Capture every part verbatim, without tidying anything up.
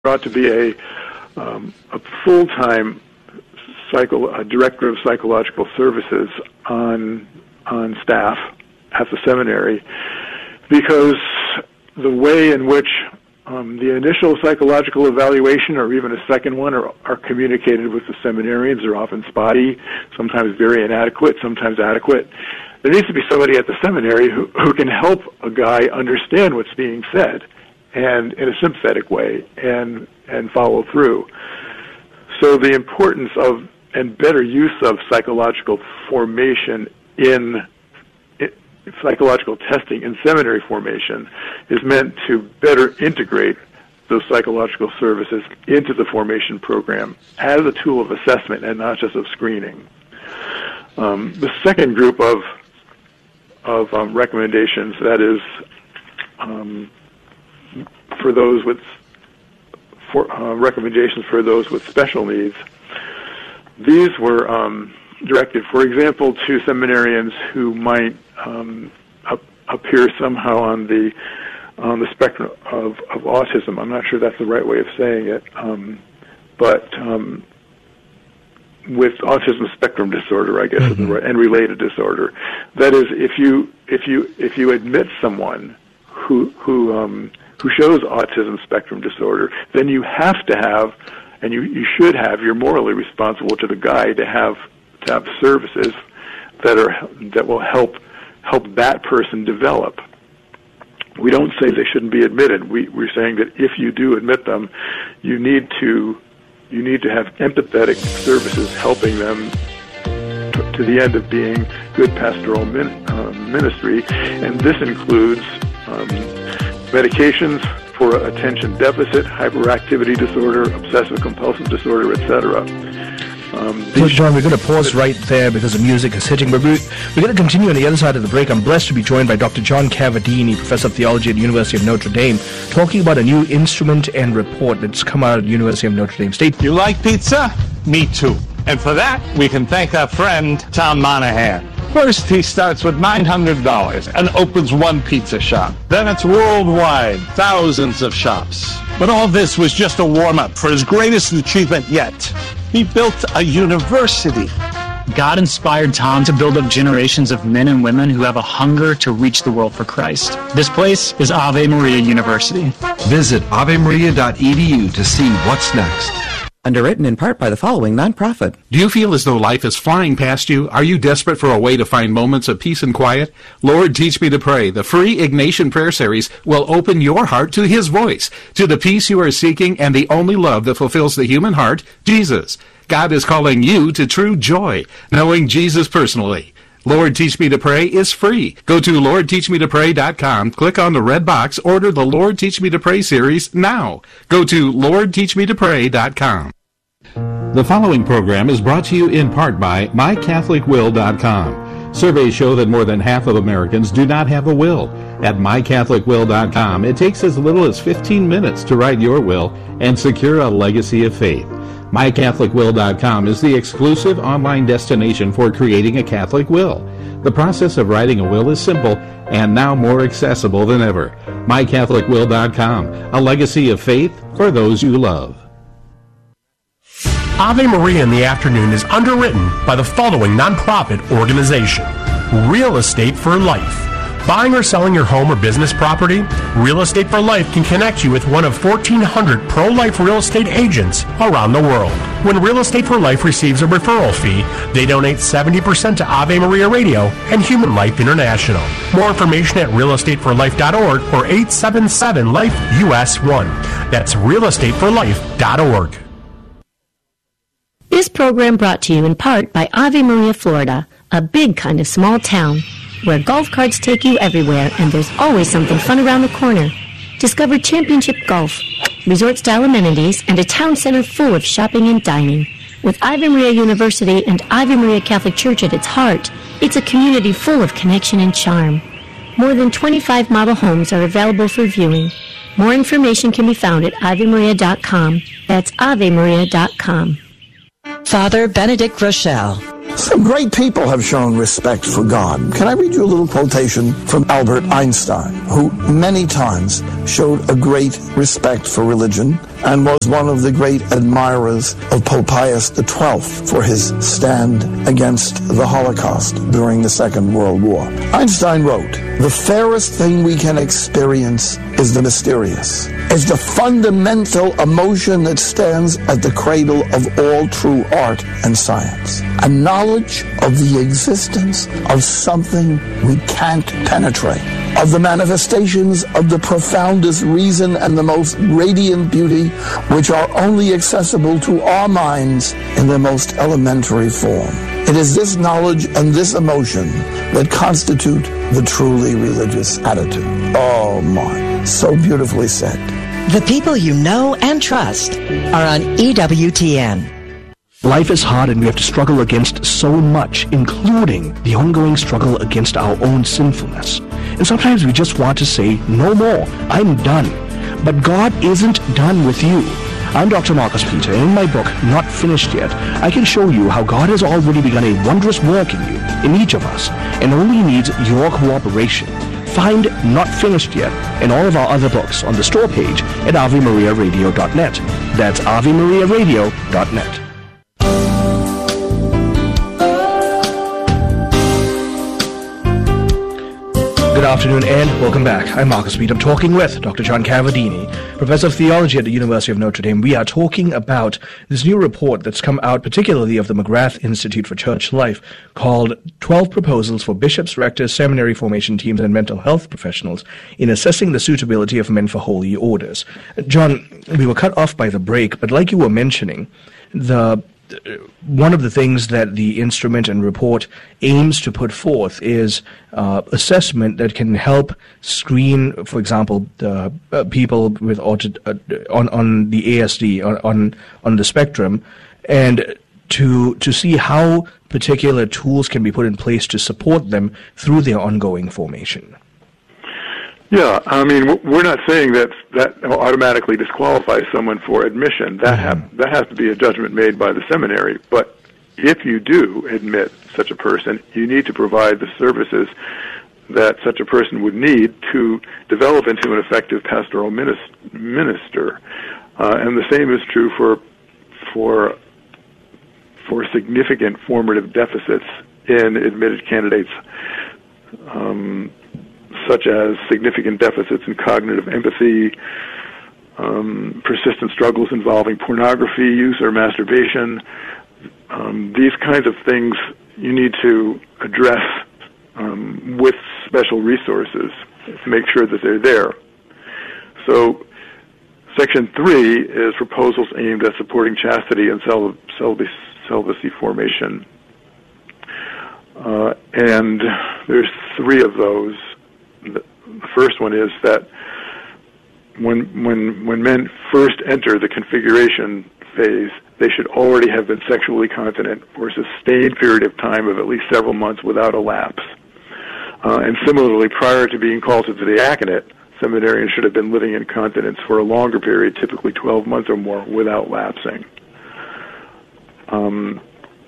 ought to be a um, a full-time psycho, a director of psychological services on on staff at the seminary, because the way in which um, the initial psychological evaluation or even a second one are, are communicated with the seminarians are often spotty, sometimes very inadequate, sometimes adequate. There needs to be somebody at the seminary who, who can help a guy understand what's being said, and in a sympathetic way, and and follow through. So the importance of and better use of psychological formation in it, psychological testing in seminary formation is meant to better integrate those psychological services into the formation program as a tool of assessment and not just of screening. Um, the second group of of um, recommendations, that is, um, for those with for, uh, recommendations for those with special needs. These were um, directed, for example, to seminarians who might um, up, appear somehow on the on the spectrum of, of autism. I'm not sure that's the right way of saying it, um, but um, with autism spectrum disorder, I guess, mm-hmm. is the right, and related disorder. That is, if you if you if you admit someone who who um, who shows autism spectrum disorder, then you have to have, and you, you should have, you're morally responsible to the guy to have to have services that are that will help help that person develop. We don't say they shouldn't be admitted. We, we're saying that if you do admit them, you need to you need to have empathetic services helping them to, to the end of being good pastoral min, uh, ministry, and this includes um, medications for attention deficit, hyperactivity disorder, obsessive-compulsive disorder, et cetera. Um, well, John, we're going to pause right there because the music is hitting, but we're, we're going to continue on the other side of the break. I'm blessed to be joined by Doctor John Cavadini, Professor of Theology at the University of Notre Dame, talking about a new instrument and report that's come out of the University of Notre Dame. Stay. You like pizza? Me too. And for that, we can thank our friend, Tom Monahan. First, he starts with nine hundred dollars and opens one pizza shop. Then it's worldwide, thousands of shops. But all this was just a warm-up for his greatest achievement yet. He built a university. God inspired Tom to build up generations of men and women who have a hunger to reach the world for Christ. This place is Ave Maria University. Visit ave maria dot e d u to see what's next. Underwritten in part by the following nonprofit. Do you feel as though life is flying past you? Are you desperate for a way to find moments of peace and quiet? Lord, Teach Me to Pray, the free Ignatian prayer series, will open your heart to His voice, to the peace you are seeking and the only love that fulfills the human heart, Jesus. God is calling you to true joy, knowing Jesus personally. Lord, Teach Me to Pray is free. Go to lord teach me to pray dot com, click on the red box, order the Lord Teach Me to Pray series now. Go to lord teach me to pray dot com. The following program is brought to you in part by my catholic will dot com. Surveys show that more than half of Americans do not have a will. At my catholic will dot com, it takes as little as fifteen minutes to write your will and secure a legacy of faith. my catholic will dot com is the exclusive online destination for creating a Catholic will. The process of writing a will is simple and now more accessible than ever. my catholic will dot com, a legacy of faith for those you love. Ave Maria in the Afternoon is underwritten by the following nonprofit organization: Real Estate for Life. Buying or selling your home or business property? Real Estate for Life can connect you with one of fourteen hundred pro-life real estate agents around the world. When Real Estate for Life receives a referral fee, they donate seventy percent to Ave Maria Radio and Human Life International. More information at real estate for life dot org or eight seven seven life U S one. That's real estate for life dot org. This program brought to you in part by Ave Maria, Florida, a big kind of small town where golf carts take you everywhere and there's always something fun around the corner. Discover championship golf, resort-style amenities, and a town center full of shopping and dining. With Ave Maria University and Ave Maria Catholic Church at its heart, it's a community full of connection and charm. More than twenty-five model homes are available for viewing. More information can be found at ave maria dot com. That's ave maria dot com. Father Benedict Rochelle, Some great people have shown respect for God. Can I read you a little quotation from Albert Einstein, who many times showed a great respect for religion and was one of the great admirers of Pope Pius the twelfth for his stand against the Holocaust during the Second World War. Einstein wrote, "The fairest thing we can experience is the mysterious. It's the fundamental emotion that stands at the cradle of all true art and science. A knowledge of the existence of something we can't penetrate, of the manifestations of the profoundest reason and the most radiant beauty, which are only accessible to our minds in their most elementary form. It is this knowledge and this emotion that constitute the truly religious attitude." Oh my, so beautifully said. The people you know and trust are on E W T N. Life is hard and we have to struggle against so much, including the ongoing struggle against our own sinfulness. And sometimes we just want to say, no more, I'm done. But God isn't done with you. I'm Doctor Marcus Peter, and in my book, Not Finished Yet, I can show you how God has already begun a wondrous work in you, in each of us, and only needs your cooperation. Find Not Finished Yet and all of our other books on the store page at ave maria radio dot net. That's ave maria radio dot net. Good afternoon and welcome back. I'm Marcus Peter. I'm talking with Doctor John Cavadini, Professor of Theology at the University of Notre Dame. We are talking about this new report that's come out, particularly of the McGrath Institute for Church Life, called twelve Proposals for Bishops, Rectors, Seminary Formation Teams, and Mental Health Professionals in Assessing the Suitability of Men for Holy Orders. John, we were cut off by the break, but like you were mentioning, the one of the things that the instrument and report aims to put forth is uh, assessment that can help screen, for example, uh, uh, people with auti- uh, on on the A S D on, on on the spectrum, and to to see how particular tools can be put in place to support them through their ongoing formation. Yeah, I mean, we're not saying that that automatically disqualifies someone for admission. That mm-hmm. ha- that has to be a judgment made by the seminary. But if you do admit such a person, you need to provide the services that such a person would need to develop into an effective pastoral minis- minister. Uh, and the same is true for for for significant formative deficits in admitted candidates. Um, such as significant deficits in cognitive empathy, um, persistent struggles involving pornography use or masturbation. Um, these kinds of things you need to address um, with special resources to make sure that they're there. So Section three is proposals aimed at supporting chastity and cel- celibacy, celibacy formation. Uh, and there's three of those. The first one is that when when when men first enter the configuration phase, they should already have been sexually continent for a sustained period of time of at least several months without a lapse. Uh, and similarly, prior to being called to the diaconate, seminarians should have been living in continence for a longer period, typically twelve months or more, without lapsing. Um,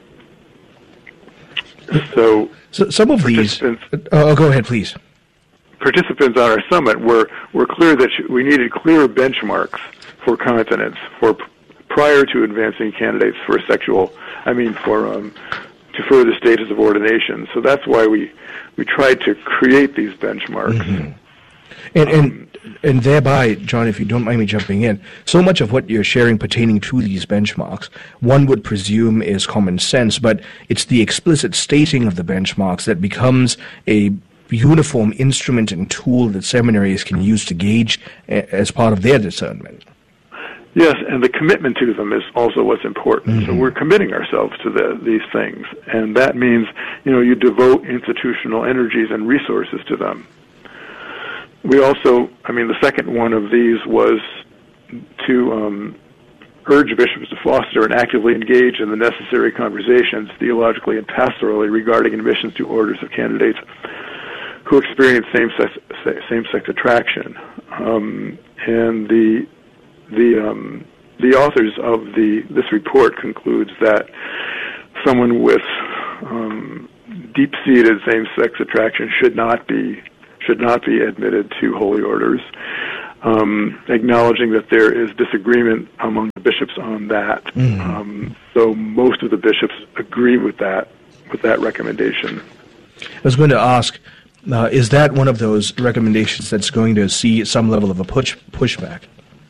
so, so some of these... Oh, go ahead, please. Participants on our summit were, were clear that we needed clear benchmarks for continence for prior to advancing candidates for sexual, I mean, for um, to further status of ordination. So that's why we we tried to create these benchmarks. Mm-hmm. And and um, and thereby, John, if you don't mind me jumping in, so much of what you're sharing pertaining to these benchmarks, one would presume is common sense, but it's the explicit stating of the benchmarks that becomes a uniform instrument and tool that seminaries can use to gauge a, as part of their discernment. Yes, and the commitment to them is also what's important. Mm-hmm. So we're committing ourselves to the, these things, and that means, you know, you devote institutional energies and resources to them. We also, I mean, the second one of these was to um, urge bishops to foster and actively engage in the necessary conversations, theologically and pastorally, regarding admissions to orders of candidates who experience same-sex, same-sex attraction. Um, and the the um, the authors of the this report concludes that someone with um, deep-seated same-sex attraction should not be should not be admitted to holy orders. Um, acknowledging that there is disagreement among the bishops on that. Mm-hmm. Um, so most of the bishops agree with that with that recommendation. I was going to ask, uh, is that one of those recommendations that's going to see some level of a push pushback?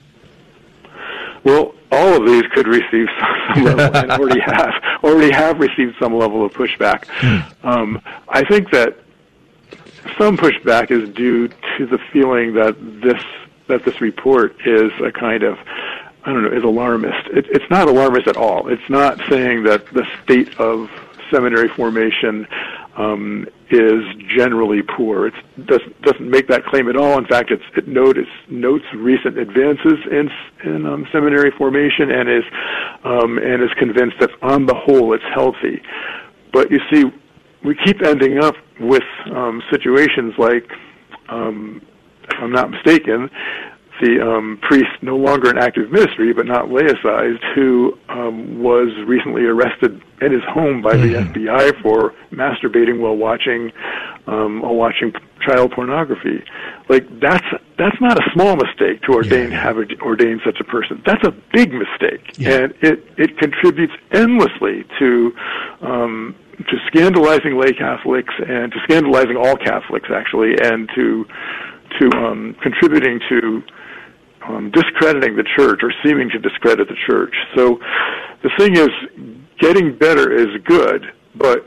Well, all of these could receive some level, and already have already have received some level of pushback. Mm. Um, I think that some pushback is due to the feeling that this that this report is a kind of, I don't know, is alarmist. It, it's not alarmist at all. It's not saying that the state of seminary formation um, is generally poor. It doesn't, doesn't make that claim at all. In fact, it's, it notice, notes recent advances in, in um, seminary formation and is um, and is convinced that on the whole it's healthy. But you see, we keep ending up with um, situations like, um, if I'm not mistaken, the um, priest, no longer in active ministry, but not laicized, who um, was recently arrested in his home by the mm-hmm. F B I for masturbating while watching um, while watching child pornography. Like that's that's not a small mistake to ordain yeah. have ordained such a person. That's a big mistake, yeah. and it it contributes endlessly to. Um, to scandalizing lay Catholics and to scandalizing all Catholics, actually, and to to um, contributing to um, discrediting the church or seeming to discredit the church. So the thing is, getting better is good, but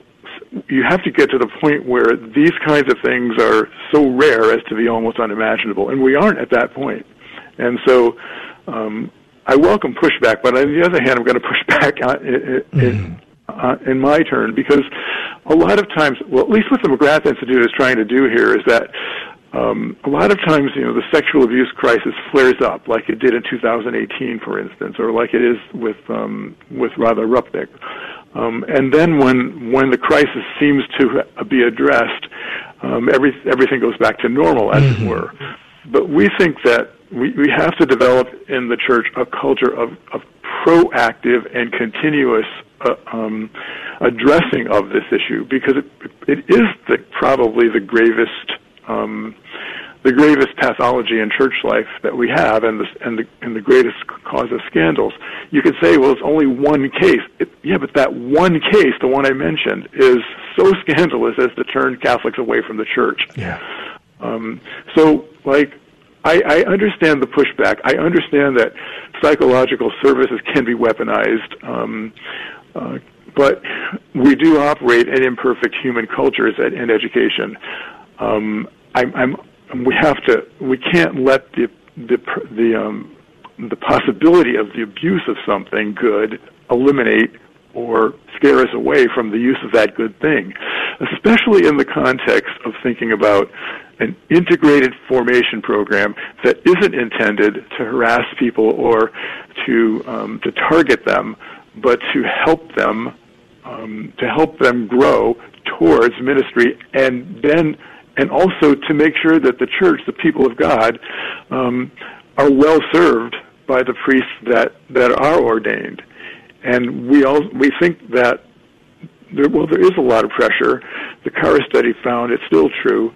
you have to get to the point where these kinds of things are so rare as to be almost unimaginable, and we aren't at that point. And so um, I welcome pushback, but on the other hand, I'm going to push back on it. Mm-hmm. Uh, in my turn, because a lot of times, well, at least what the McGrath Institute is trying to do here is that um, a lot of times, you know, the sexual abuse crisis flares up, like it did in two thousand eighteen, for instance, or like it is with um, with Rather Rupnik. Um, and then when when the crisis seems to be addressed, um, every, everything goes back to normal, as mm-hmm. it were. But we think that we, we have to develop in the church a culture of, of proactive and continuous Uh, um, addressing of this issue, because it, it is the, probably the gravest um, the gravest pathology in church life that we have, and the and the and the greatest cause of scandals. You could say, well, it's only one case. It, yeah, but that one case, the one I mentioned, is so scandalous as to turn Catholics away from the church. Yeah. Um, so, like. I, I understand the pushback. I understand that psychological services can be weaponized, um, uh, but we do operate in imperfect human cultures at, in education. Um, I'm, I'm, we have to. We can't let the the the, um, the possibility of the abuse of something good eliminate or scare us away from the use of that good thing, especially in the context of thinking about an integrated formation program that isn't intended to harass people or to um, to target them, but to help them um, to help them grow towards ministry, and then and also to make sure that the church, the people of God, um, are well served by the priests that, that are ordained. And we all we think that there, well, there is a lot of pressure. The Cara study found it's still true.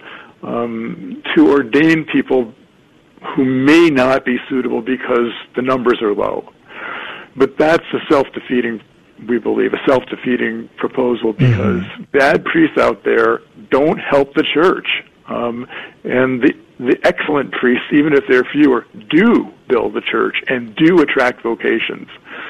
Um, to ordain people who may not be suitable because the numbers are low. But that's a self-defeating, we believe, a self-defeating proposal, because mm-hmm. bad priests out there don't help the church. Um, and the, the excellent priests, even if they're fewer, do build the church and do attract vocations.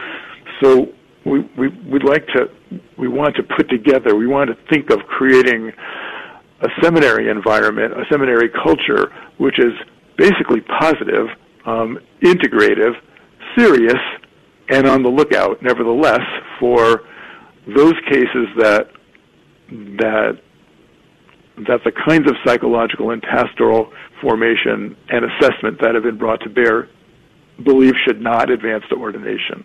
So we, we, we'd like to, we want to put together, we want to think of creating a seminary environment, a seminary culture, which is basically positive, um, integrative, serious, and on the lookout, nevertheless, for those cases that that that the kinds of psychological and pastoral formation and assessment that have been brought to bear believe should not advance to ordination.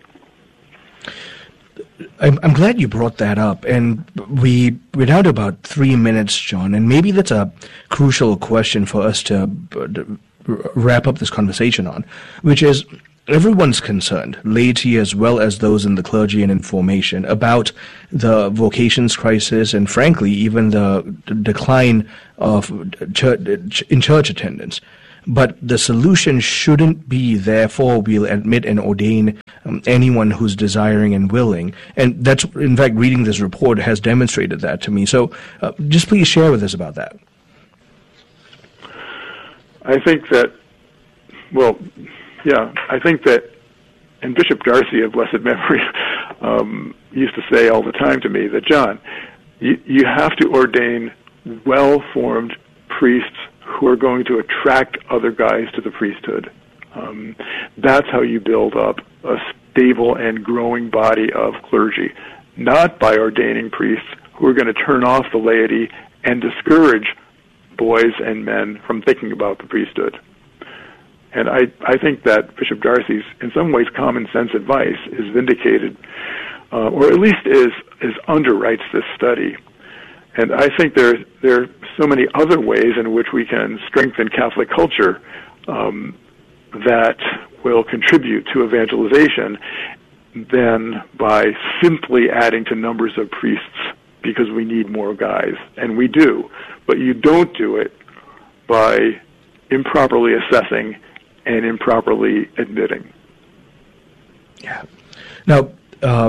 I'm, I'm glad you brought that up, and we, we're down to about three minutes, John, and maybe that's a crucial question for us to uh, wrap up this conversation on, which is, everyone's concerned, laity as well as those in the clergy and in formation, about the vocations crisis and, frankly, even the d- decline of church, in church attendance. But the solution shouldn't be, therefore, we'll admit and ordain um, anyone who's desiring and willing. And that's, in fact, reading this report has demonstrated that to me. So uh, just please share with us about that. I think that, well, yeah, I think that, and Bishop Darcy of blessed memory um, used to say all the time to me that, John, you, you have to ordain well-formed priests who are going to attract other guys to the priesthood. Um, that's how you build up a stable and growing body of clergy, not by ordaining priests who are going to turn off the laity and discourage boys and men from thinking about the priesthood. And I, I think that Bishop Darcy's, in some ways, common sense advice is vindicated, uh, or at least is, is underwrites this study. And I think there, there are so many other ways in which we can strengthen Catholic culture um, that will contribute to evangelization than by simply adding to numbers of priests because we need more guys. And we do. But you don't do it by improperly assessing and improperly admitting. Yeah. Now, uh,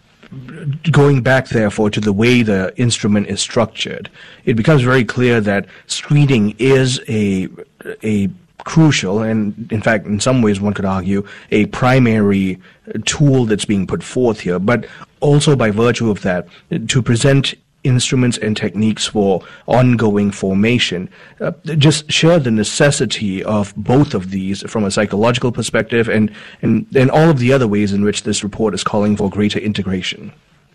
going back, therefore, to the way the instrument is structured, it becomes very clear that screening is a a crucial and, in fact, in some ways one could argue, a primary tool that's being put forth here. But also by virtue of that, to present instruments and techniques for ongoing formation. Uh, just share the necessity of both of these from a psychological perspective and, and, and all of the other ways in which this report is calling for greater integration.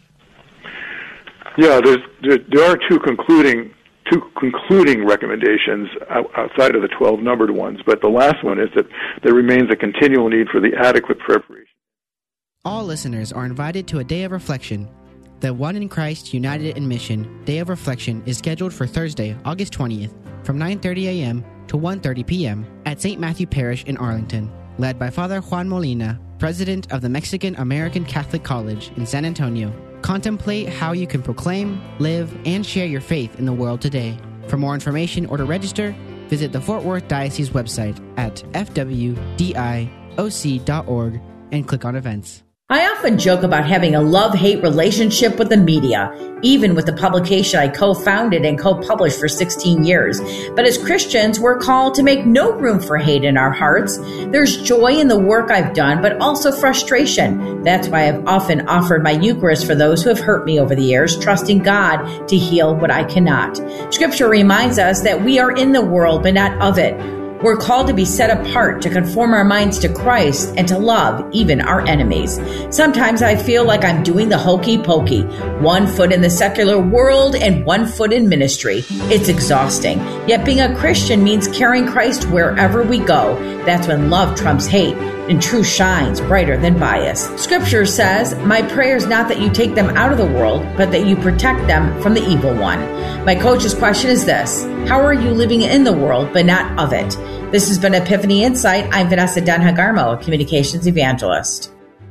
Yeah, there's, there, there are two concluding two concluding recommendations outside of the twelve numbered ones, but the last one is that there remains a continual need for the adequate preparation. All listeners are invited to a day of reflection. The One in Christ United in Mission Day of Reflection is scheduled for Thursday, August twentieth, from nine thirty a.m. to one thirty p.m. at Saint Matthew Parish in Arlington, led by Father Juan Molina, President of the Mexican American Catholic College in San Antonio. Contemplate how you can proclaim, live, and share your faith in the world today. For more information or to register, visit the Fort Worth Diocese website at f w d i o c dot org and click on events. I often joke about having a love-hate relationship with the media, even with the publication I co-founded and co-published for sixteen years. But as Christians, we're called to make no room for hate in our hearts. There's joy in the work I've done, but also frustration. That's why I've often offered my Eucharist for those who have hurt me over the years, trusting God to heal what I cannot. Scripture reminds us that we are in the world, but not of it. We're called to be set apart, to conform our minds to Christ, and to love even our enemies. Sometimes I feel like I'm doing the hokey pokey, one foot in the secular world and one foot in ministry. It's exhausting. Yet being a Christian means carrying Christ wherever we go. That's when love trumps hate and truth shines brighter than bias. Scripture says, "My prayer is not that you take them out of the world, but that you protect them from the evil one." My coach's question is this: how are you living in the world, but not of it? This has been Epiphany Insight. I'm Vanessa Dunhagarmo, a communications evangelist.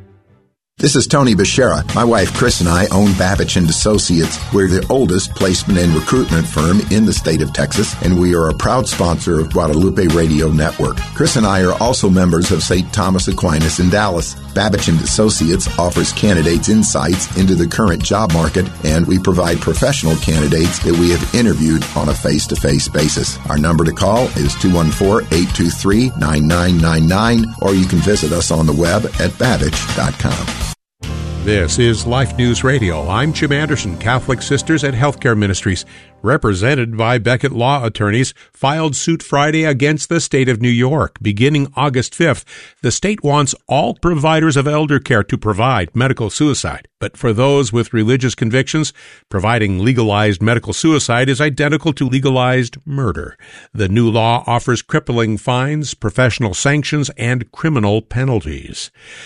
This is Tony Bashera. My wife Chris and I own Babich and Associates. We're the oldest placement and recruitment firm in the state of Texas, and we are a proud sponsor of Guadalupe Radio Network. Chris and I are also members of Saint Thomas Aquinas in Dallas. Babich and Associates offers candidates insights into the current job market, and we provide professional candidates that we have interviewed on a face-to-face basis. Our number to call is two one four, eight two three, nine nine nine nine, or you can visit us on the web at babich dot com. This is Life News Radio. I'm Jim Anderson. Catholic Sisters and Healthcare Ministries, represented by Beckett Law Attorneys, filed suit Friday against the state of New York. Beginning August fifth, the state wants all providers of elder care to provide medical suicide. But for those with religious convictions, providing legalized medical suicide is identical to legalized murder. The new law offers crippling fines, professional sanctions, and criminal penalties.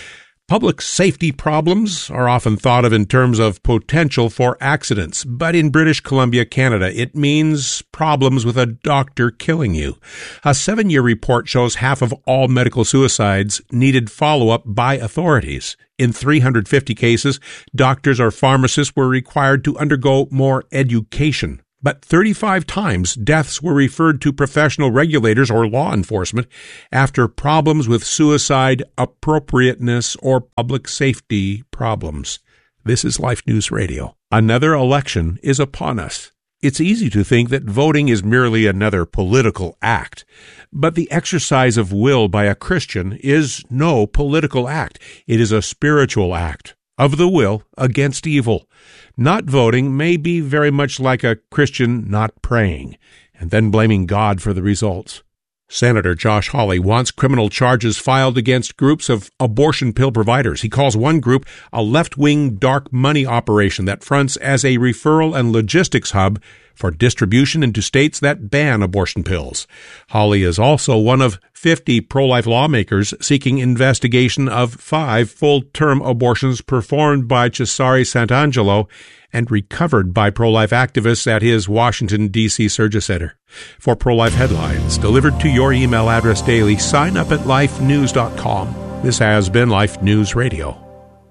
Public safety problems are often thought of in terms of potential for accidents, but in British Columbia, Canada, it means problems with a doctor killing you. A seven-year report shows half of all medical suicides needed follow-up by authorities. In three hundred fifty cases, doctors or pharmacists were required to undergo more education. But thirty-five times deaths were referred to professional regulators or law enforcement after problems with suicide appropriateness or public safety problems. This is Life News Radio. Another election is upon us. It's easy to think that voting is merely another political act, but the exercise of will by a Christian is no political act. It is a spiritual act of the will against evil. Not voting may be very much like a Christian not praying, and then blaming God for the results. Senator Josh Hawley wants criminal charges filed against groups of abortion pill providers. He calls one group a left-wing dark money operation that fronts as a referral and logistics hub for distribution into states that ban abortion pills. Hawley is also one of fifty pro-life lawmakers seeking investigation of five full-term abortions performed by Cesare Santangelo and recovered by pro-life activists at his Washington, D C Surgery Center. For pro-life headlines delivered to your email address daily, sign up at life news dot com. This has been Life News Radio.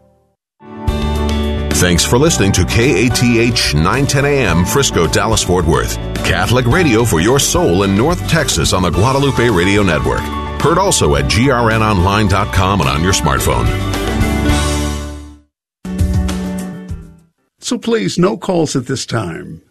Thanks for listening to K A T H nine ten A M Frisco, Dallas, Fort Worth. Catholic radio for your soul in North Texas on the Guadalupe Radio Network. Heard also at G R N online dot com and on your smartphone. So please, no calls at this time.